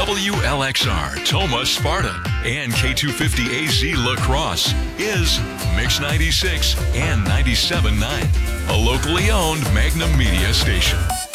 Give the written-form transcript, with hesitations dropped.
WLXR Toma Sparta and K250AZ La Crosse is Mix 96 and 97.9, a locally owned Magnum Media station.